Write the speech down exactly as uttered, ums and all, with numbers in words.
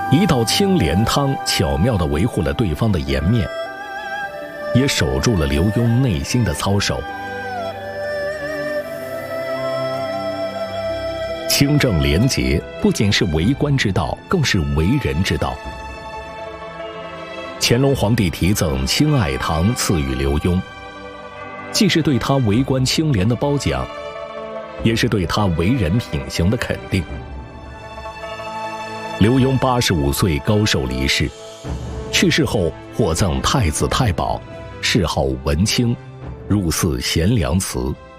一道清廉汤巧妙地维护了对方的颜面，也守住了刘墉内心的操守。清正廉洁不仅是为官之道，更是为人之道。乾隆皇帝题赠清爱汤赐予刘墉，既是对他为官清廉的褒奖，也是对他为人品行的肯定。刘墉八十五岁高寿离世，去世后获赠太子太保，谥号文清，入祀贤良祠。